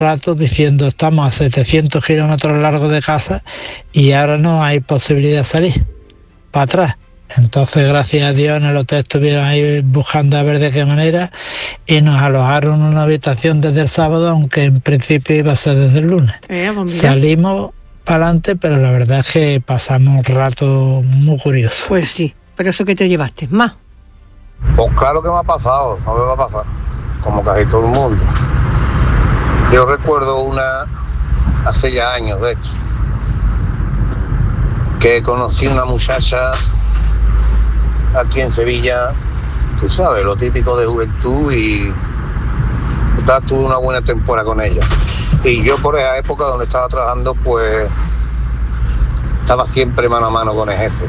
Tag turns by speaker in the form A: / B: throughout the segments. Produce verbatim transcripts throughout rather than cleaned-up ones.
A: rato diciendo estamos a setecientos kilómetros largos de casa y ahora no hay posibilidad de salir para atrás. Entonces, gracias a Dios, en el hotel estuvieron ahí buscando a ver de qué manera y nos alojaron en una habitación desde el sábado, aunque en principio iba a ser desde el lunes.
B: Eh, pues
A: Salimos para adelante, pero la verdad es que pasamos un rato muy curioso.
B: Pues sí, pero eso que te llevaste, más.
C: Pues claro que me ha pasado, no me va a pasar, como casi todo el mundo. Yo recuerdo una, hace ya años de hecho, que conocí una muchacha aquí en Sevilla, tú sabes, lo típico de juventud, y tuve una buena temporada con ella. Y yo por esa época donde estaba trabajando, pues estaba siempre mano a mano con el jefe.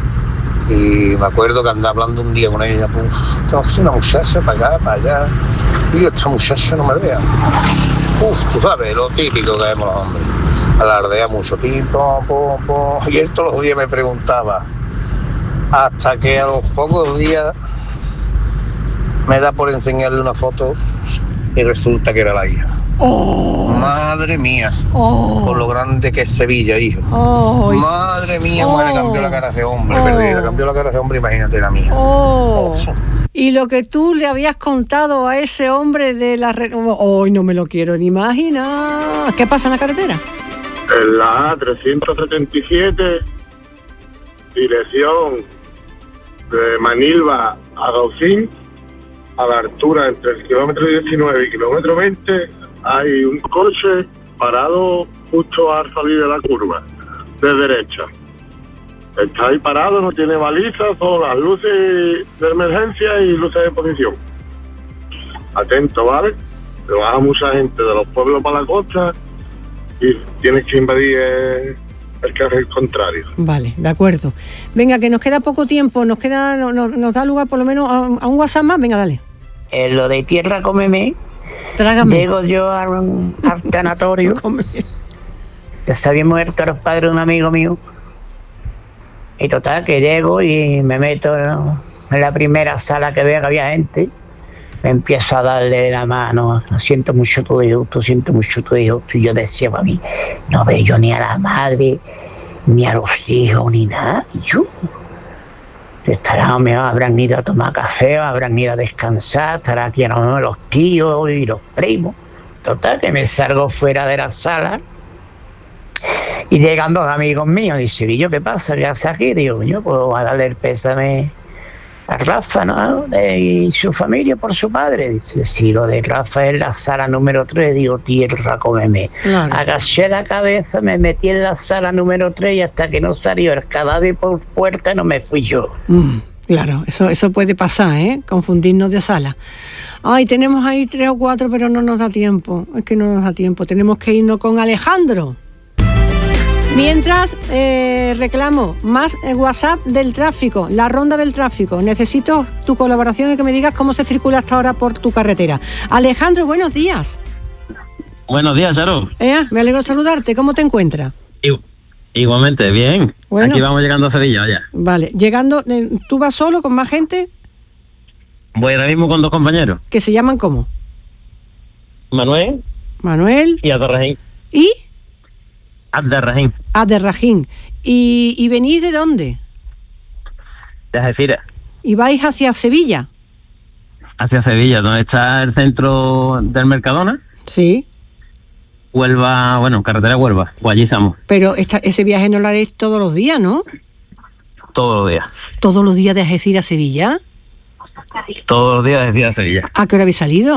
C: Y me acuerdo que andaba hablando un día con ella, pues, conocí una muchacha para acá, para allá, y yo, esta muchacha no me vea. Uf, tú sabes, lo típico que vemos los hombres. Alardea mucho, pim, pom, pom, pom. Y él todos los días me preguntaba, hasta que a los pocos días me da por enseñarle una foto y resulta que era la hija.
B: Oh.
C: Madre mía,
B: oh.
C: por lo grande que es Sevilla, hijo.
B: Oh.
C: Madre mía, cómo
B: oh.
C: le cambió la cara a ese hombre,
B: oh.
C: perdí, le cambió la cara a ese hombre, imagínate la mía.
B: Oh. Oh. Y lo que tú le habías contado a ese hombre de la... Re... Hoy oh, no me lo quiero ni imaginar. ¿Qué pasa en la carretera?
D: En la A trescientos setenta y siete, dirección de Manilva a Gaucín, a la altura entre el kilómetro diecinueve y kilómetro veinte, hay un coche parado justo al salir de la curva, de derecha. Está ahí parado, no tiene balizas, solo las luces de emergencia y luces de posición. Atento, ¿vale? Te baja mucha gente de los pueblos para la costa y tienes que invadir el, el carril contrario.
B: Vale, de acuerdo. Venga, que nos queda poco tiempo, nos queda, no, no, nos da lugar por lo menos a, a un WhatsApp más. Venga, dale.
E: En lo de tierra cómeme,
B: Trágame.
E: llego yo a un al tanatorio, que se había muerto los padres de un amigo mío. Y total, que llego y me meto en la primera sala que veo que había gente. Me empiezo a darle la mano, lo siento mucho tu hijo, lo siento mucho tu hijo. Y yo decía para mí, no veo yo ni a la madre, ni a los hijos, ni nada. Y yo, estarán, me habrán ido a tomar café, habrán ido a descansar, estarán aquí no, los tíos y los primos. Total, que me salgo fuera de la sala. Y llegan dos amigos míos, dice, ¿y yo qué pasa? ¿Qué hace aquí? Digo, yo puedo darle el pésame a Rafa, ¿no? De, y su familia por su padre. Dice, si lo de Rafa es la sala número tres, digo, tierra, cómeme. Claro. Agaché la cabeza, me metí en la sala número tres y hasta que no salió el cadáver por puerta no me fui yo.
B: Mm, claro, eso, eso puede pasar, ¿eh? Confundirnos de sala. Ay, tenemos ahí tres o cuatro, pero no nos da tiempo. Es que no nos da tiempo. Tenemos que irnos con Alejandro. Mientras, eh, reclamo más WhatsApp del tráfico, la ronda del tráfico. Necesito tu colaboración y que me digas cómo se circula hasta ahora por tu carretera. Alejandro, buenos días.
F: Buenos días, Charo.
B: Eh, me alegro de saludarte. ¿Cómo te encuentras?
F: Igualmente, bien. Bueno, aquí vamos llegando a Sevilla ya.
B: Vale, llegando, ¿tú vas solo con más gente?
F: Voy ahora mismo con dos compañeros.
B: ¿Que se llaman cómo?
F: Manuel.
B: Manuel.
F: Y Abderrahim.
B: ¿Y?
F: Abderrahim.
B: Abderrahim. ¿Y, ¿Y venís de dónde?
F: De Algeciras.
B: ¿Y vais hacia Sevilla?
F: Hacia Sevilla, donde está el centro del Mercadona.
B: Sí.
F: Huelva, bueno, carretera Huelva, pues allí estamos.
B: Pero esta, ese viaje no lo haréis todos los días, ¿no?
F: Todos los días.
B: ¿Todos los días de Algeciras a Sevilla?
F: Todos los días de Algeciras a Sevilla.
B: ¿A qué hora habéis salido?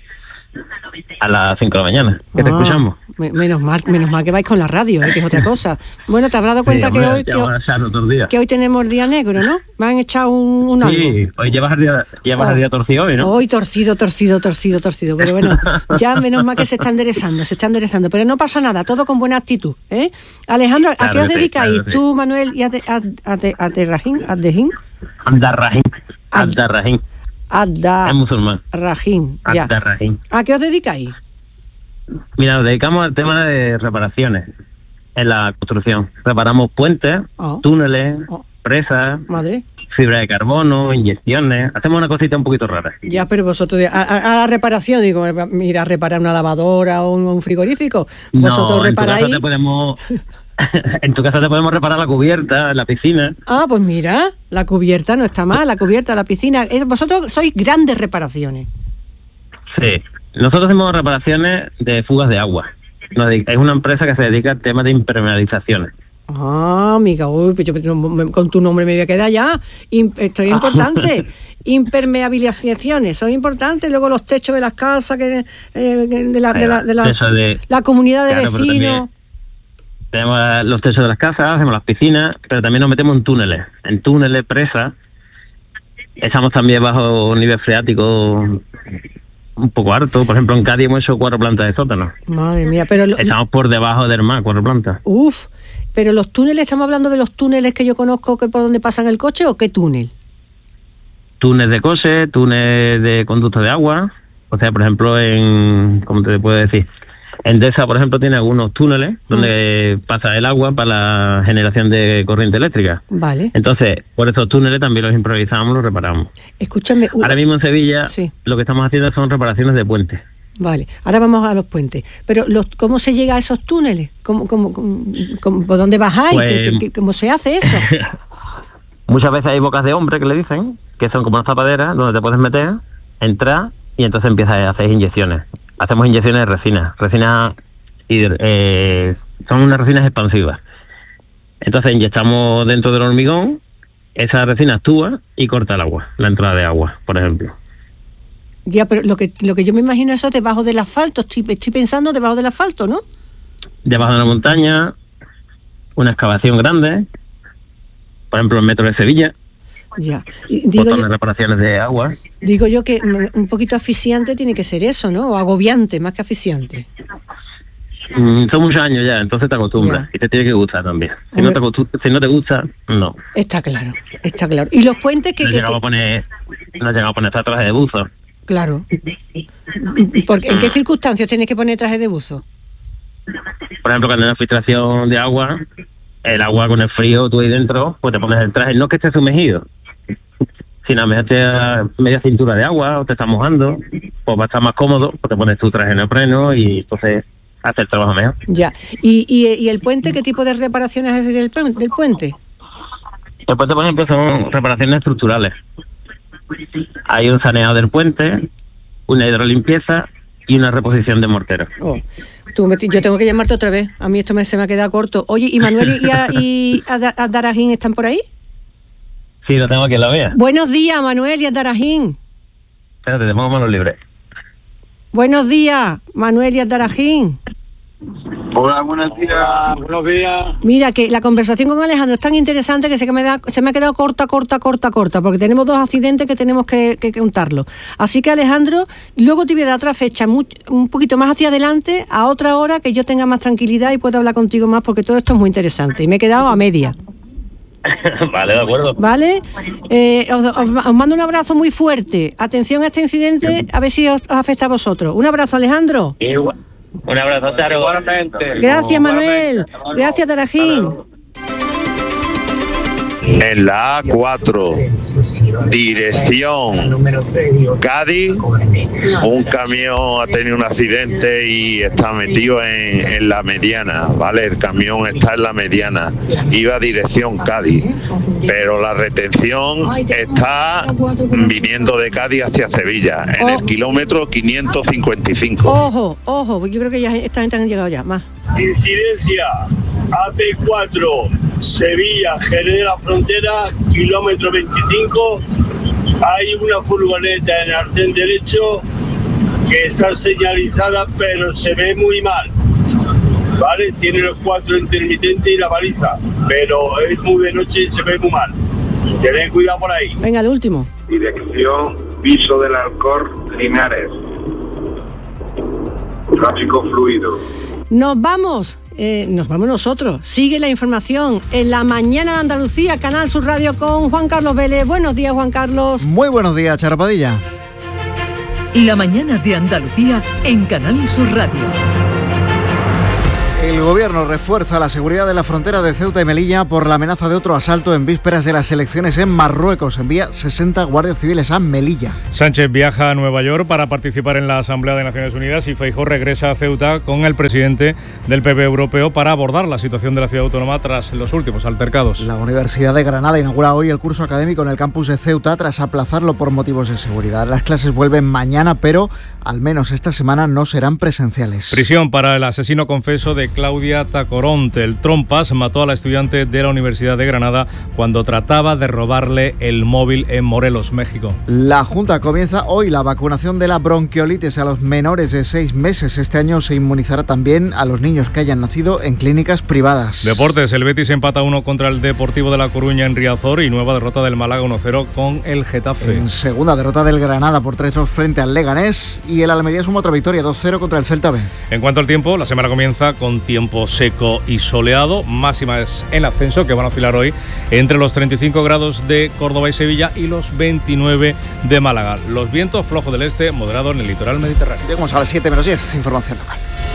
F: A las cinco de la mañana, que ah, te escuchamos.
B: Menos mal, menos mal que vais con la radio, ¿eh? Que es otra cosa. Bueno, te habrás dado cuenta sí, que, hoy, que, hoy, que hoy tenemos el día negro, ¿no? Me han echado un, un algo.
F: Sí, hoy llevas el día, llevas oh. el día torcido hoy, ¿no?
B: Hoy torcido, torcido, torcido, torcido. Pero bueno, ya menos mal que se está enderezando, se está enderezando. Pero no pasa nada, todo con buena actitud, ¿eh? Alejandro, ¿a claro qué os sí, dedicáis? Claro tú, sí. Manuel, y Abderrahim, Abderrahim.
F: Abderrahim. Abderrahim.
B: Adda.
F: Es musulmán.
B: Rahim, ya.
F: Abderrahim.
B: ¿A qué os dedicáis?
F: Mira, nos dedicamos al tema de reparaciones en la construcción. Reparamos puentes, oh. túneles, oh. presas,
B: Madre.
F: fibra de carbono, inyecciones. Hacemos una cosita un poquito rara.
B: Ya, pero vosotros, a, a, a la reparación, digo, mira, a reparar una lavadora o un, un frigorífico. Vosotros
F: no,
B: reparáis.
F: En tu casa te podemos, en tu casa te podemos reparar la cubierta, la piscina.
B: Ah, pues mira, la cubierta no está mal, la cubierta, la piscina. Vosotros sois grandes reparaciones.
F: Sí, nosotros hacemos reparaciones de fugas de agua. Es una empresa que se dedica al tema de impermeabilizaciones.
B: Ah, amiga, uy, pues yo con tu nombre me voy a quedar ya. Esto es importante. Impermeabilizaciones, son importantes. Luego los techos de las casas, que eh, de, la, de, la, de, la, de la comunidad de claro, vecinos.
F: Tenemos los techos de las casas, hacemos las piscinas, pero también nos metemos en túneles. En túneles, presas. Echamos también bajo nivel freático un poco harto. Por ejemplo, en Cádiz hemos hecho cuatro plantas de sótano.
B: Madre mía, pero... Lo,
F: Echamos por debajo del mar, cuatro plantas.
B: Uf, pero los túneles, ¿estamos hablando de los túneles que yo conozco que por donde pasan el coche o qué túnel?
F: Túneles de coche, túneles de conducto de agua. O sea, por ejemplo, en... ¿Cómo te puedo decir? Endesa, por ejemplo, tiene algunos túneles donde mm. pasa el agua para la generación de corriente eléctrica.
B: Vale.
F: Entonces, por esos túneles también los improvisamos, los reparamos.
B: Escúchame. Uh,
F: Ahora mismo en Sevilla,
B: sí.
F: Lo que estamos haciendo son reparaciones de puentes.
B: Vale, ahora vamos a los puentes. Pero los, ¿cómo se llega a esos túneles? ¿Cómo, cómo, cómo, cómo, ¿Por dónde bajáis?
F: Pues,
B: ¿Qué, qué, ¿Cómo se hace eso?
F: Muchas veces hay bocas de hombre que le dicen, que son como unas tapaderas donde te puedes meter, entrar y entonces empiezas a hacer inyecciones. Hacemos inyecciones de resina. Resina eh, son unas resinas expansivas. Entonces inyectamos dentro del hormigón, esa resina actúa y corta el agua, la entrada de agua, por ejemplo.
B: Ya, pero lo que lo que yo me imagino eso debajo del asfalto. Estoy, estoy pensando debajo del asfalto, ¿no?
F: Debajo de una montaña, una excavación grande, por ejemplo, el metro de Sevilla.
B: Ya. Y digo
F: botones
B: yo,
F: de reparaciones de agua.
B: Digo yo que un poquito asfixiante tiene que ser eso, ¿no? O agobiante, más que asfixiante.
F: Mm, son muchos años ya, entonces te acostumbras. Ya. Y te tiene que gustar también. Si no, te si no te gusta, no.
B: Está claro, está claro. ¿Y los puentes que...?
F: No
B: que,
F: llegamos a poner, no llegamos a poner traje de buzo.
B: Claro. Porque, ¿en qué circunstancias tienes que poner traje de buzo?
F: Por ejemplo, cuando hay una filtración de agua, el agua con el frío, tú ahí dentro, pues te pones el traje, no que esté sumergido, sino a meterte a media cintura de agua o te estás mojando, pues va a estar más cómodo, pues te pones tu traje neopreno y entonces hace el trabajo mejor.
B: Ya. ¿Y, y, y el puente, qué tipo de reparaciones hace del, del puente?
F: El puente, por ejemplo, son reparaciones estructurales. Hay un saneado del puente, una hidrolimpieza y una reposición de mortero.
B: Oh. Tú me, yo tengo que llamarte otra vez. A mí esto me, se me ha quedado corto. Oye, ¿y Manuel y, a, y a, a Darajín están por ahí?
F: Sí, lo tengo aquí en la vea.
B: Buenos días, Manuel y a Darajín.
F: Espérate, te pongo manos libres.
B: Buenos días, Manuel y a Darajín.
D: Hola, buenos días. Buenos días.
B: Mira, que la conversación con Alejandro es tan interesante que se me, da, se me ha quedado corta, corta, corta, corta, porque tenemos dos accidentes que tenemos que, que contarlo. Así que, Alejandro, luego te voy a dar otra fecha, muy, un poquito más hacia adelante, a otra hora, que yo tenga más tranquilidad y pueda hablar contigo más, porque todo esto es muy interesante. Y me he quedado a media.
F: Vale, de acuerdo.
B: Vale, eh, os, os, os mando un abrazo muy fuerte. Atención a este incidente, a ver si os, os afecta a vosotros. Un abrazo, Alejandro.
F: Igual. Un abrazo, Charo. Igualmente.
B: Gracias, Manuel. Gracias, Darajín.
G: En la A cuatro, dirección Cádiz, un camión ha tenido un accidente y está metido en, en la mediana, ¿vale? El camión está en la mediana, iba a dirección Cádiz, pero la retención está viniendo de Cádiz hacia Sevilla, en el kilómetro quinientos cincuenta y cinco.
B: Ojo, ojo, yo creo que ya esta gente han llegado ya, más.
D: Incidencia A P cuatro, Sevilla, Jerez de la Frontera, kilómetro veinticinco. Hay una furgoneta en arcén derecho que está señalizada, pero se ve muy mal. ¿Vale? Tiene los cuatro intermitentes y la baliza, pero es muy de noche y se ve muy mal. Tened cuidado por ahí.
B: Venga, el último.
D: Dirección Piso del Alcor, Linares. Tráfico fluido.
B: Nos vamos. Eh, nos vamos nosotros. Sigue la información en La Mañana de Andalucía, Canal Sur Radio, con Juan Carlos Vélez. Buenos días, Juan Carlos.
H: Muy buenos días, Charo Padilla.
I: La Mañana de Andalucía en Canal Sur Radio.
H: El Gobierno refuerza la seguridad de la frontera de Ceuta y Melilla por la amenaza de otro asalto en vísperas de las elecciones en Marruecos. Envía sesenta guardias civiles a Melilla.
I: Sánchez viaja a Nueva York para participar en la Asamblea de Naciones Unidas y Feijóo regresa a Ceuta con el presidente del P P europeo para abordar la situación de la ciudad autónoma tras los últimos altercados.
H: La Universidad de Granada inaugura hoy el curso académico en el campus de Ceuta tras aplazarlo por motivos de seguridad. Las clases vuelven mañana, pero al menos esta semana no serán presenciales.
I: Prisión para el asesino confeso de Claudia Tacoronte. El Trompas mató a la estudiante de la Universidad de Granada cuando trataba de robarle el móvil en Morelos, México.
H: La Junta comienza hoy la vacunación de la bronquiolitis a los menores de seis meses. Este año se inmunizará también a los niños que hayan nacido en clínicas privadas.
I: Deportes, el Betis empata uno contra el Deportivo de La Coruña en Riazor y nueva derrota del Málaga uno cero con el Getafe.
H: En segunda derrota del Granada por tres dos frente al Leganés y el Almería suma otra victoria dos cero contra el Celta B.
I: En cuanto al tiempo, la semana comienza con tiempo seco y soleado, máximas en ascenso que van a oscilar hoy entre los treinta y cinco grados de Córdoba y Sevilla y los veintinueve de Málaga. Los vientos flojos del este, moderado en el litoral mediterráneo.
H: Llegamos a las siete menos diez, información local.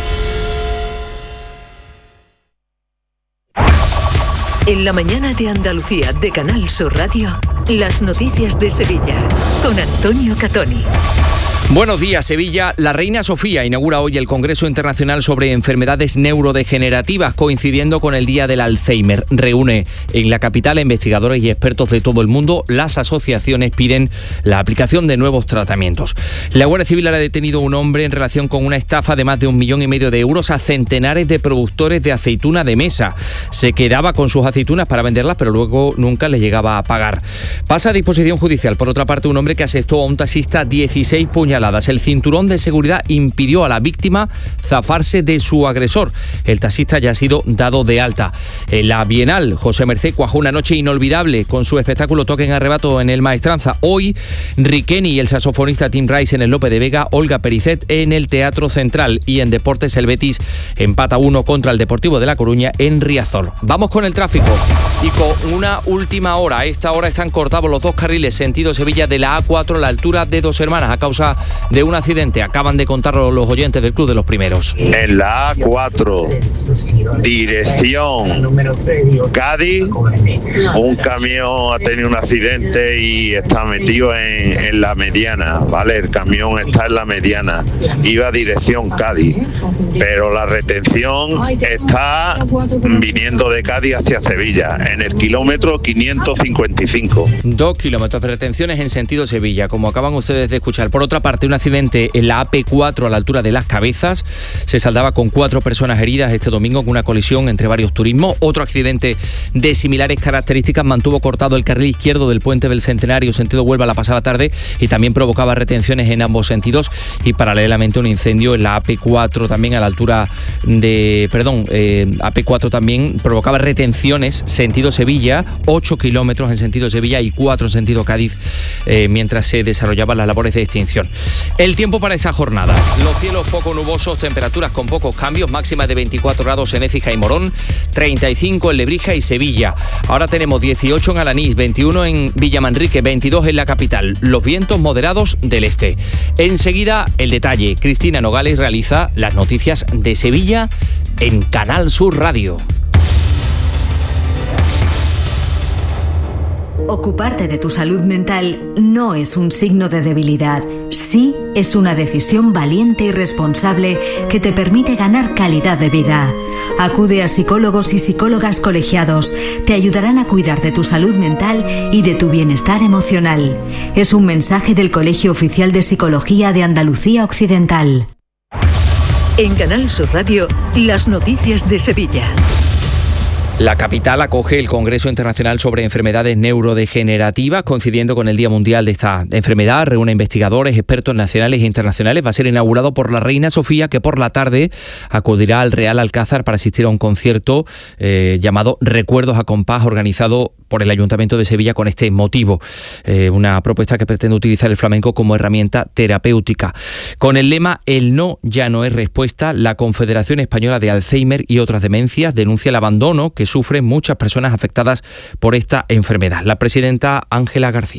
J: En la mañana de Andalucía de Canal Sur Radio, las noticias de Sevilla con Antonio Catoni.
K: Buenos días, Sevilla. La reina Sofía inaugura hoy el Congreso Internacional sobre Enfermedades Neurodegenerativas, coincidiendo con el Día del Alzheimer. Reúne en la capital a investigadores y expertos de todo el mundo. Las asociaciones piden la aplicación de nuevos tratamientos. La Guardia Civil ha detenido a un hombre en relación con una estafa de más de un millón y medio de euros a centenares de productores de aceituna de mesa. Se quedaba con sus aceitunas para venderlas, pero luego nunca les llegaba a pagar. Pasa a disposición judicial, por otra parte, un hombre que asestó a un taxista dieciséis puñaladas. El cinturón de seguridad impidió a la víctima zafarse de su agresor. El taxista ya ha sido dado de alta. En la Bienal, José Mercé cuajó una noche inolvidable con su espectáculo Toque en Arrebato en el Maestranza. Hoy, Riqueni y el saxofonista Tim Rice en el Lope de Vega, Olga Pericet en el Teatro Central. Y en deportes, el Betis empata uno contra el Deportivo de La Coruña en Riazor. Vamos con el tráfico y con una última hora. A esta hora están cortados los dos carriles sentido Sevilla de la A cuatro a la altura de Dos Hermanas a causa de un accidente. Acaban de contarlo los oyentes del Club de los Primeros.
G: En la A cuatro, dirección Cádiz, un camión ha tenido un accidente y está metido en, en la mediana, ¿vale? El camión está en la mediana, iba a dirección Cádiz, pero la retención está viniendo de Cádiz hacia Sevilla, en el kilómetro quinientos cincuenta y cinco.
K: Dos kilómetros de retenciones en sentido Sevilla, como acaban ustedes de escuchar. Por otra parte, un accidente en la A P cuatro a la altura de Las Cabezas. Se saldaba con cuatro personas heridas este domingo con una colisión entre varios turismos. Otro accidente de similares características mantuvo cortado el carril izquierdo del Puente del Centenario, sentido Huelva, la pasada tarde y también provocaba retenciones en ambos sentidos. Y paralelamente un incendio en la A P cuatro también a la altura de... Perdón, eh, A P cuatro también provocaba retenciones sentido Sevilla, ocho kilómetros en sentido Sevilla y cuatro en sentido Cádiz, eh, mientras se desarrollaban las labores de extinción. El tiempo para esa jornada. Los cielos poco nubosos, temperaturas con pocos cambios, máximas de veinticuatro grados en Écija y Morón, treinta y cinco en Lebrija y Sevilla. Ahora tenemos dieciocho en Alanís, veintiuno en Villamanrique, veintidós en la capital. Los vientos moderados del este. Enseguida, el detalle. Cristina Nogales realiza las noticias de Sevilla en Canal Sur Radio.
J: Ocuparte de tu salud mental no es un signo de debilidad, sí es una decisión valiente y responsable que te permite ganar calidad de vida. Acude a psicólogos y psicólogas colegiados, te ayudarán a cuidar de tu salud mental y de tu bienestar emocional. Es un mensaje del Colegio Oficial de Psicología de Andalucía Occidental. En Canal Sur Radio, las noticias de Sevilla.
K: La capital acoge el Congreso Internacional sobre Enfermedades Neurodegenerativas, coincidiendo con el Día Mundial de esta enfermedad. Reúne investigadores, expertos nacionales e internacionales. Va a ser inaugurado por la reina Sofía, que por la tarde acudirá al Real Alcázar para asistir a un concierto eh, llamado Recuerdos a Compás, organizado por el Ayuntamiento de Sevilla con este motivo. Eh, una propuesta que pretende utilizar el flamenco como herramienta terapéutica. Con el lema "El no ya no es respuesta", la Confederación Española de Alzheimer y otras demencias denuncia el abandono que sufren muchas personas afectadas por esta enfermedad. La presidenta Ángela García.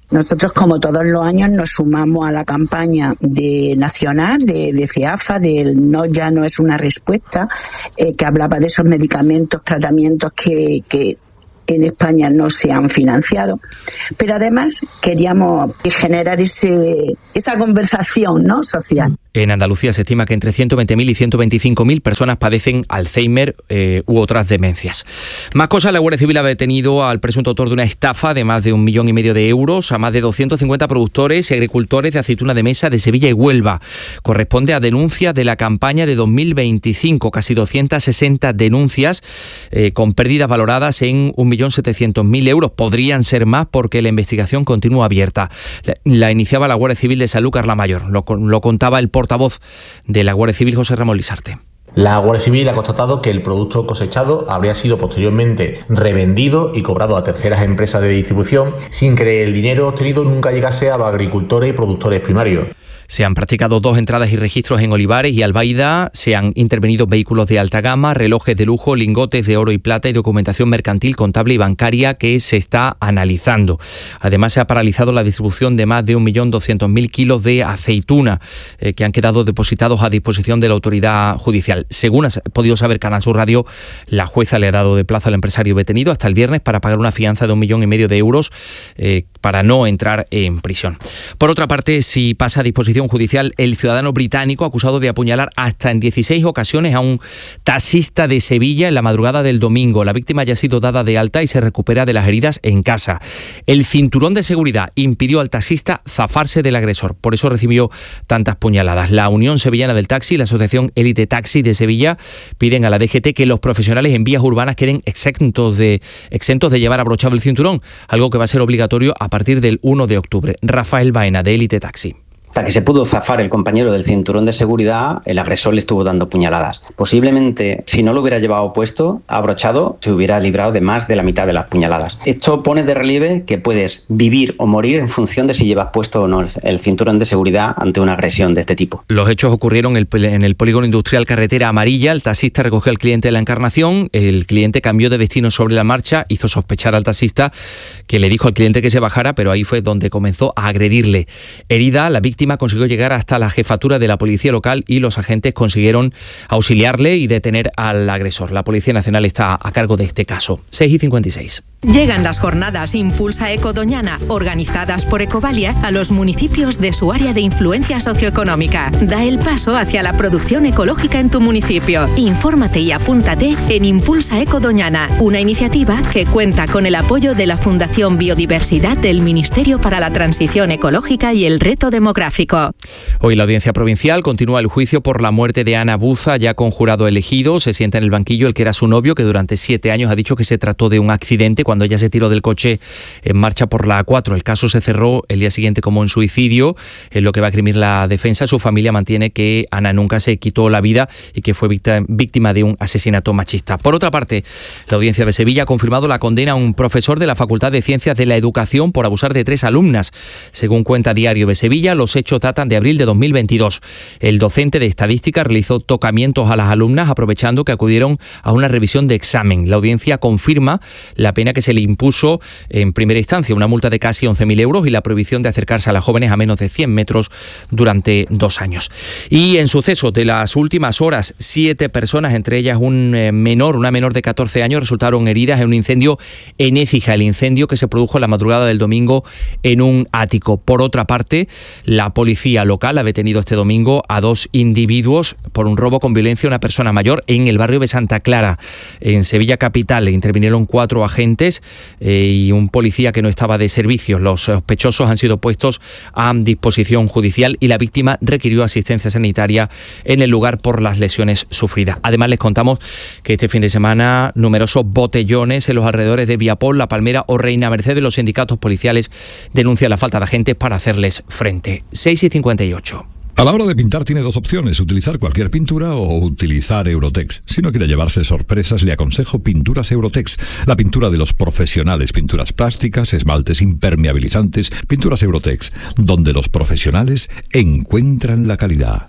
L: Nosotros, como todos los años, nos sumamos a la campaña de nacional de, de CEAFA, del no ya no es una respuesta, eh, que hablaba de esos medicamentos, tratamientos que, que en España no se han financiado. Pero además queríamos generar ese esa conversación, ¿no?, social.
K: En Andalucía se estima que entre ciento veinte mil y ciento veinticinco mil personas padecen Alzheimer eh, u otras demencias. Más cosas, la Guardia Civil ha detenido al presunto autor de una estafa de más de un millón y medio de euros a más de doscientos cincuenta productores y agricultores de aceituna de mesa de Sevilla y Huelva. Corresponde a denuncias de la campaña de dos mil veinticinco, casi doscientas sesenta denuncias eh, con pérdidas valoradas en un millón setecientos mil euros. Podrían ser más porque la investigación continúa abierta. La, la iniciaba la Guardia Civil de Sanlúcar la Mayor. Lo, lo contaba el portavoz de la Guardia Civil, José Ramón Lisarte.
M: La Guardia Civil ha constatado que el producto cosechado habría sido posteriormente revendido y cobrado a terceras empresas de distribución sin que el dinero obtenido nunca llegase a los agricultores y productores primarios.
K: Se han practicado dos entradas y registros en Olivares y Albaida, se han intervenido vehículos de alta gama, relojes de lujo, lingotes de oro y plata y documentación mercantil, contable y bancaria que se está analizando. Además, se ha paralizado la distribución de más de un millón doscientos mil kilos de aceituna eh, que han quedado depositados a disposición de la autoridad judicial. Según ha podido saber Canal Sur Radio, la jueza le ha dado de plazo al empresario detenido hasta el viernes para pagar una fianza de un millón y medio de euros eh, para no entrar en prisión. Por otra parte, si pasa a disposición judicial el ciudadano británico acusado de apuñalar hasta en dieciséis ocasiones a un taxista de Sevilla en la madrugada del domingo. La víctima ya ha sido dada de alta y se recupera de las heridas en casa. El cinturón de seguridad impidió al taxista zafarse del agresor, por eso recibió tantas puñaladas. La Unión Sevillana del Taxi y la Asociación Élite Taxi de Sevilla piden a la D G T que los profesionales en vías urbanas queden exentos de, exentos de llevar abrochado el cinturón, algo que va a ser obligatorio a partir del uno de octubre. Rafael Baena, de Élite Taxi.
N: Hasta que se pudo zafar el compañero del cinturón de seguridad, el agresor le estuvo dando puñaladas. Posiblemente, si no lo hubiera llevado puesto, abrochado, se hubiera librado de más de la mitad de las puñaladas. Esto pone de relieve que puedes vivir o morir en función de si llevas puesto o no el cinturón de seguridad ante una agresión de este tipo.
K: Los hechos ocurrieron en el polígono industrial Carretera Amarilla. El taxista recogió al cliente de la Encarnación. El cliente cambió de destino sobre la marcha, hizo sospechar al taxista, que le dijo al cliente que se bajara, pero ahí fue donde comenzó a agredirle. Herida, la víctima consiguió llegar hasta la jefatura de la policía local y los agentes consiguieron auxiliarle y detener al agresor. La Policía Nacional está a cargo de este caso. seis y cincuenta y seis.
O: Llegan las jornadas Impulsa Eco Doñana, organizadas por Ecovalia, a los municipios de su área de influencia socioeconómica. Da el paso hacia la producción ecológica en tu municipio. Infórmate y apúntate en Impulsa Eco Doñana, una iniciativa que cuenta con el apoyo de la Fundación Biodiversidad del Ministerio para la Transición Ecológica y el Reto Demográfico.
K: Hoy la Audiencia Provincial continúa el juicio por la muerte de Ana Buza, ya con jurado elegido. Se sienta en el banquillo el que era su novio, que durante siete años ha dicho que se trató de un accidente cuando ella se tiró del coche en marcha por la A cuatro. El caso se cerró el día siguiente como un suicidio, en lo que va a esgrimir la defensa. Su familia mantiene que Ana nunca se quitó la vida y que fue víctima de un asesinato machista. Por otra parte, la Audiencia de Sevilla ha confirmado la condena a un profesor de la Facultad de Ciencias de la Educación por abusar de tres alumnas. Según cuenta Diario de Sevilla, los hechos datan de abril de dos mil veintidós. El docente de estadística realizó tocamientos a las alumnas aprovechando que acudieron a una revisión de examen. La audiencia confirma la pena que se le impuso en primera instancia, una multa de casi once mil euros y la prohibición de acercarse a las jóvenes a menos de cien metros durante dos años. Y en sucesos de las últimas horas, siete personas, entre ellas un menor, una menor de catorce años, resultaron heridas en un incendio en Écija, el incendio que se produjo la madrugada del domingo en un ático. Por otra parte, la policía local ha detenido este domingo a dos individuos por un robo con violencia a una persona mayor en el barrio de Santa Clara, en Sevilla capital. Le intervinieron cuatro agentes eh, y un policía que no estaba de servicio. Los sospechosos han sido puestos a disposición judicial y la víctima requirió asistencia sanitaria en el lugar por las lesiones sufridas. Además, les contamos que este fin de semana numerosos botellones en los alrededores de Viapol, La Palmera o Reina Mercedes. Los sindicatos policiales denuncian la falta de agentes para hacerles frente. seis y cincuenta y ocho.
P: A la hora de pintar tiene dos opciones, utilizar cualquier pintura o utilizar Eurotex. Si no quiere llevarse sorpresas, le aconsejo Pinturas Eurotex, la pintura de los profesionales, pinturas plásticas, esmaltes impermeabilizantes, Pinturas Eurotex, donde los profesionales encuentran la calidad.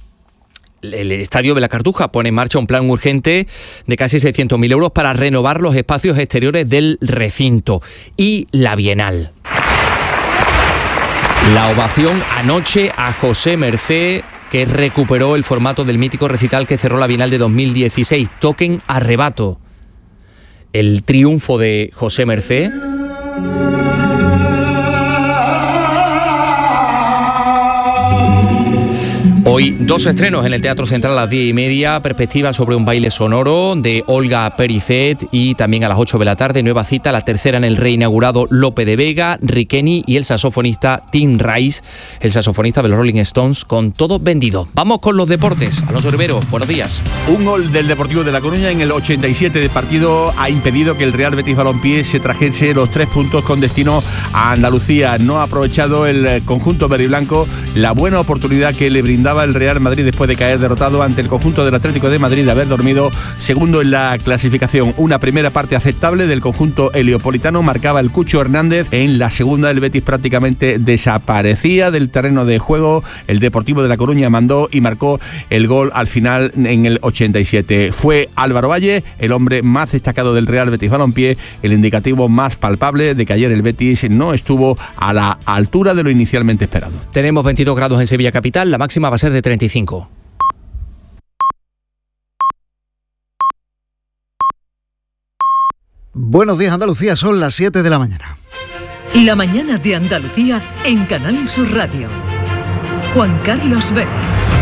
K: El Estadio de la Cartuja pone en marcha un plan urgente de casi seiscientos mil euros para renovar los espacios exteriores del recinto. Y la Bienal. La ovación anoche a José Mercé, que recuperó el formato del mítico recital que cerró la Bienal de dos mil dieciséis. Toquen Arrebato. El triunfo de José Mercé. Hoy dos estrenos en el Teatro Central a las diez y media, Perspectiva sobre un baile sonoro de Olga Pericet, y también a las ocho de la tarde, nueva cita, la tercera en el reinaugurado Lope de Vega, Riqueni y el saxofonista Tim Rice, el saxofonista de los Rolling Stones, con todo vendido. Vamos con los deportes. Alonso Rivero, buenos días.
Q: Un gol del Deportivo de La Coruña en el ochenta y siete de partido ha impedido que el Real Betis Balompié se trajese los tres puntos con destino a Andalucía. No ha aprovechado el conjunto verde y blanco la buena oportunidad que le brindaba el Real Madrid después de caer derrotado ante el conjunto del Atlético de Madrid, de haber dormido segundo en la clasificación. Una primera parte aceptable del conjunto heliopolitano marcaba el Cucho Hernández. En la segunda el Betis prácticamente desaparecía del terreno de juego. El Deportivo de La Coruña mandó y marcó el gol al final en el ochenta y siete. Fue Álvaro Valle el hombre más destacado del Real Betis Balompié, el indicativo más palpable de que ayer el Betis no estuvo a la altura de lo inicialmente esperado.
K: Tenemos veintidós grados en Sevilla capital, la máxima va a ser de treinta y cinco.
H: Buenos días, Andalucía, son las siete de la mañana.
R: La mañana de Andalucía en Canal Sur Radio. Juan Carlos Vélez.